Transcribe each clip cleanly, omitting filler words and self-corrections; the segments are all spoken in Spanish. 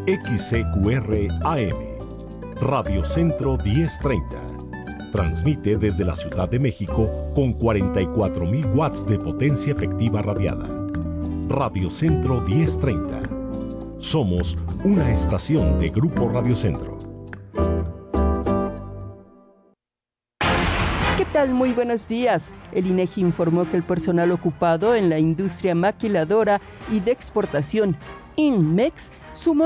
XCQR AM, Radio Centro 1030. Transmite desde la Ciudad de México con 44,000 watts de potencia efectiva radiada. Radio Centro 1030. Somos una estación de Grupo Radio Centro. ¿Qué tal? Muy buenos días. El INEGI informó que el personal ocupado en la industria maquiladora y de exportación INMEX sumó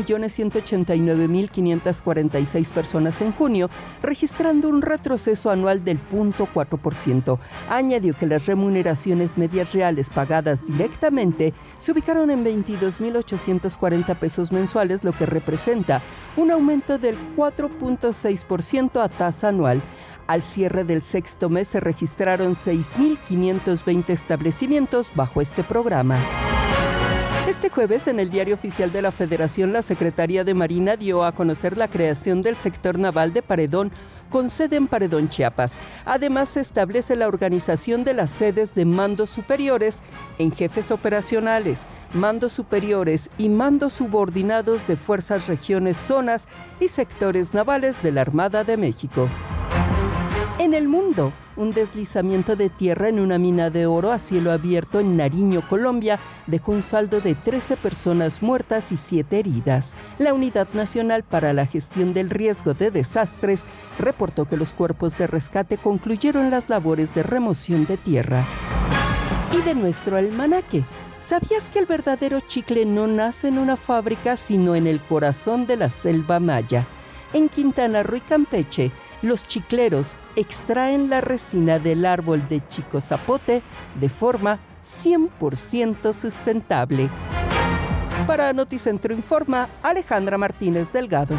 3.189.546 personas en junio, registrando un retroceso anual del 0.4%. Añadió que las remuneraciones medias reales pagadas directamente se ubicaron en 22.840 pesos mensuales, lo que representa un aumento del 4.6% a tasa anual. Al cierre del sexto mes se registraron 6.520 establecimientos bajo este programa. Este jueves, en el Diario Oficial de la Federación, la Secretaría de Marina dio a conocer la creación del sector naval de Paredón, con sede en Paredón, Chiapas. Además, se establece la organización de las sedes de mandos superiores en jefes operacionales, mandos superiores y mandos subordinados de fuerzas, regiones, zonas y sectores navales de la Armada de México. En el mundo, un deslizamiento de tierra en una mina de oro a cielo abierto en Nariño, Colombia, dejó un saldo de 13 personas muertas y 7 heridas. La Unidad Nacional para la Gestión del Riesgo de Desastres reportó que los cuerpos de rescate concluyeron las labores de remoción de tierra. Y de nuestro almanaque, ¿sabías que el verdadero chicle no nace en una fábrica, sino en el corazón de la selva maya? En Quintana Roo y Campeche, los chicleros extraen la resina del árbol de chico zapote de forma 100% sustentable. Para Noticentro Informa, Alejandra Martínez Delgado.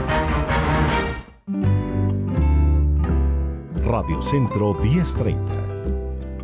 Radio Centro 1030.